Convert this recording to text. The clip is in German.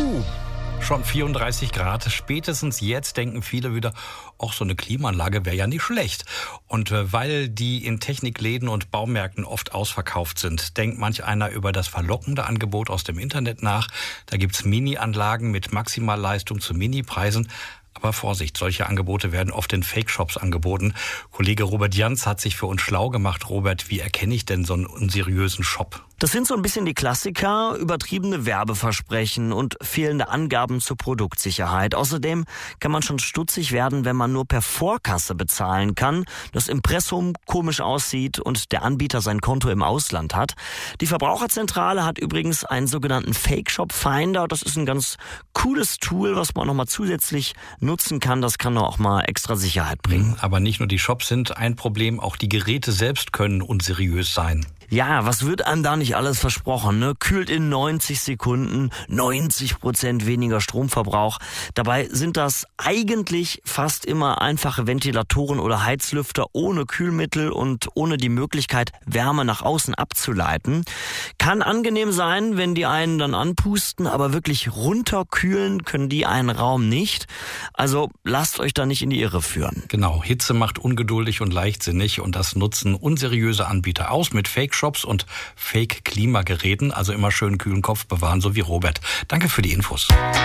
Schon 34 Grad. Spätestens jetzt denken viele wieder, auch so eine Klimaanlage wäre ja nicht schlecht. Und weil die in Technikläden und Baumärkten oft ausverkauft sind, denkt manch einer über das verlockende Angebot aus dem Internet nach. Da gibt's Mini-Anlagen mit Maximalleistung zu Mini-Preisen. Aber Vorsicht, solche Angebote werden oft in Fake-Shops angeboten. Kollege Robert Janz hat sich für uns schlau gemacht. Robert, wie erkenne ich denn so einen unseriösen Shop? Das sind so ein bisschen die Klassiker, übertriebene Werbeversprechen und fehlende Angaben zur Produktsicherheit. Außerdem kann man schon stutzig werden, wenn man nur per Vorkasse bezahlen kann, das Impressum komisch aussieht und der Anbieter sein Konto im Ausland hat. Die Verbraucherzentrale hat übrigens einen sogenannten Fake-Shop-Finder. Das ist ein ganz cooles Tool, was man nochmal zusätzlich nutzen kann. Das kann auch mal extra Sicherheit bringen. Aber nicht nur die Shops sind ein Problem, auch die Geräte selbst können unseriös sein. Ja, was wird einem da nicht alles versprochen, ne? Kühlt in 90 Sekunden, 90% weniger Stromverbrauch. Dabei sind das eigentlich fast immer einfache Ventilatoren oder Heizlüfter ohne Kühlmittel und ohne die Möglichkeit, Wärme nach außen abzuleiten. Kann angenehm sein, wenn die einen dann anpusten, aber wirklich runterkühlen können die einen Raum nicht. Also lasst euch da nicht in die Irre führen. Genau, Hitze macht ungeduldig und leichtsinnig und das nutzen unseriöse Anbieter aus mit Fake-Shops und Fake-Klimageräten. Also immer schön kühlen Kopf bewahren, so wie Robert. Danke für die Infos.